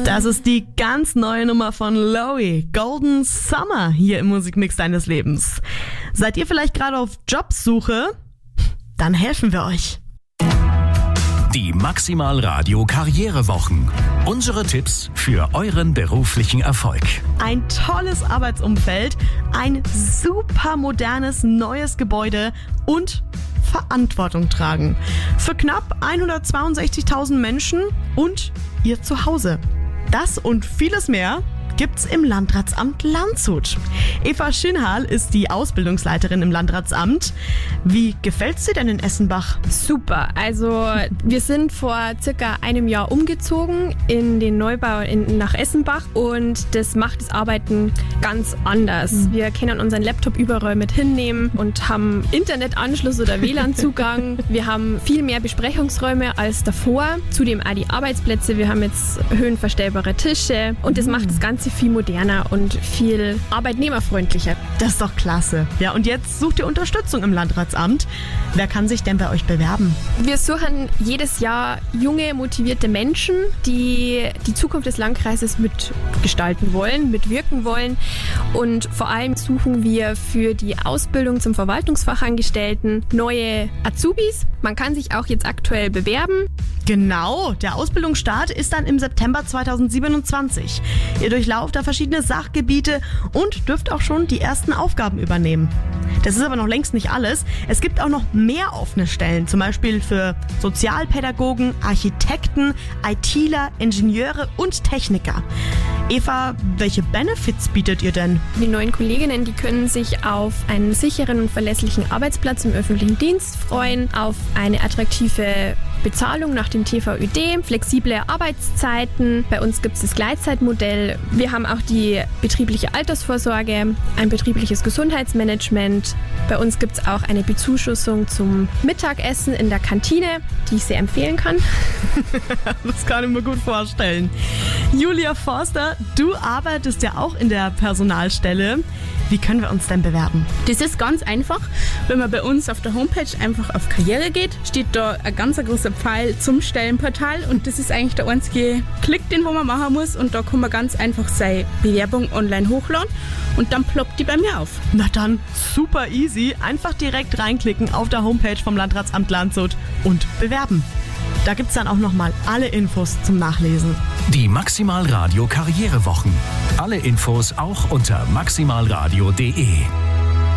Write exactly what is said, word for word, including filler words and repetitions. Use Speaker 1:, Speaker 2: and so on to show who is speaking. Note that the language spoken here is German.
Speaker 1: Das ist die ganz neue Nummer von Lowy, Golden Summer, hier im Musikmix deines Lebens. Seid ihr vielleicht gerade auf Jobsuche? Dann helfen wir euch.
Speaker 2: Die Maximal Radio Karrierewochen. Unsere Tipps für euren beruflichen Erfolg.
Speaker 1: Ein tolles Arbeitsumfeld, ein super modernes neues Gebäude und Verantwortung tragen. Für knapp hundertzweiundsechzigtausend Menschen und ihr Zuhause. Das und vieles mehr gibt's im Landratsamt Landshut. Eva Schinhal ist die Ausbildungsleiterin im Landratsamt. Wie gefällt's dir denn in Essenbach?
Speaker 3: Super, also wir sind vor circa einem Jahr umgezogen in den Neubau in, nach Essenbach und das macht das Arbeiten ganz anders. Mhm. Wir können unseren Laptop überall mit hinnehmen und haben Internetanschluss oder W L A N-Zugang. Wir haben viel mehr Besprechungsräume als davor. Zudem auch die Arbeitsplätze. Wir haben jetzt höhenverstellbare Tische und das mhm. macht das Ganze viel moderner und viel arbeitnehmerfreundlicher.
Speaker 1: Das ist doch klasse. Ja, und jetzt sucht ihr Unterstützung im Landratsamt. Wer kann sich denn bei euch bewerben?
Speaker 3: Wir suchen jedes Jahr junge, motivierte Menschen, die die Zukunft des Landkreises mitgestalten wollen, mitwirken wollen. Und vor allem suchen wir für die Ausbildung zum Verwaltungsfachangestellten neue Azubis. Man kann sich auch jetzt aktuell bewerben.
Speaker 1: Genau, der Ausbildungsstart ist dann im September zweitausendsiebenundzwanzig. Ihr durchlauft da verschiedene Sachgebiete und dürft auch schon die ersten Aufgaben übernehmen. Das ist aber noch längst nicht alles. Es gibt auch noch mehr offene Stellen, zum Beispiel für Sozialpädagogen, Architekten, ITler, Ingenieure und Techniker. Eva, welche Benefits bietet ihr denn?
Speaker 3: Die neuen Kolleginnen, die können sich auf einen sicheren und verlässlichen Arbeitsplatz im öffentlichen Dienst freuen, auf eine attraktive Bezahlung nach dem T V Ö D, flexible Arbeitszeiten. Bei uns gibt es das Gleitzeitmodell. Wir haben auch die betriebliche Altersvorsorge, ein betriebliches Gesundheitsmanagement. Bei uns gibt es auch eine Bezuschussung zum Mittagessen in der Kantine, die ich sehr empfehlen kann.
Speaker 1: Das kann ich mir gut vorstellen. Julia Forster, du arbeitest ja auch in der Personalstelle. Wie können wir uns denn bewerben?
Speaker 4: Das ist ganz einfach. Wenn man bei uns auf der Homepage einfach auf Karriere geht, steht da ein ganz großer Pfeil zum Stellenportal und das ist eigentlich der einzige Klick, den man machen muss und da kann man ganz einfach seine Bewerbung online hochladen und dann ploppt die bei mir auf.
Speaker 1: Na dann, super easy. Einfach direkt reinklicken auf der Homepage vom Landratsamt Landshut und bewerben. Da gibt's dann auch nochmal alle Infos zum Nachlesen.
Speaker 2: Die Maximal Radio Karrierewochen. Alle Infos auch unter maximalradio punkt de.